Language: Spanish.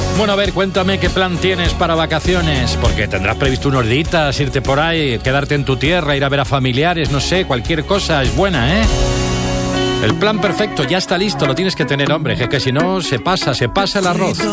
Bueno, a ver, cuéntame qué plan tienes para vacaciones, porque tendrás previsto unos días, irte por ahí, quedarte en tu tierra, ir a ver a familiares, no sé, cualquier cosa es buena, ¿eh? El plan perfecto ya está listo, lo tienes que tener, hombre, que si no se pasa el arroz.